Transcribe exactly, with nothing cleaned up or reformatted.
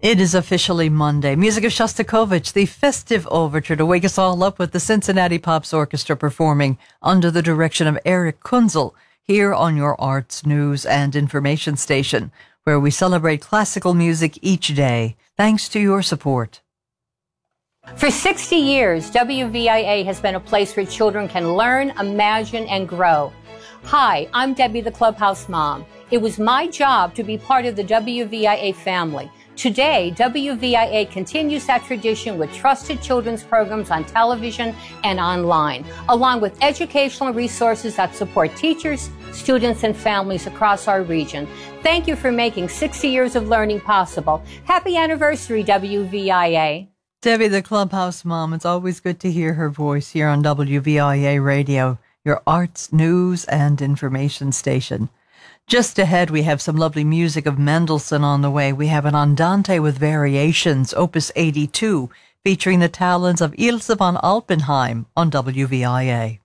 It is officially Monday. Music of Shostakovich, the festive overture to wake us all up with the Cincinnati Pops Orchestra performing under the direction of Eric Kunzel here on your arts, news, and information station, where we celebrate classical music each day, thanks to your support. For sixty years, W V I A has been a place where children can learn, imagine, and grow. Hi, I'm Debbie, the Clubhouse Mom. It was my job to be part of the W V I A family. Today, W V I A continues that tradition with trusted children's programs on television and online, along with educational resources that support teachers, students, and families across our region. Thank you for making sixty years of learning possible. Happy anniversary, W V I A. Debbie, the Clubhouse Mom, it's always good to hear her voice here on W V I A Radio, your arts, news, and information station. Just ahead, we have some lovely music of Mendelssohn on the way. We have an Andante with Variations, Opus eighty-two, featuring the talents of Ilse von Alpenheim on W V I A.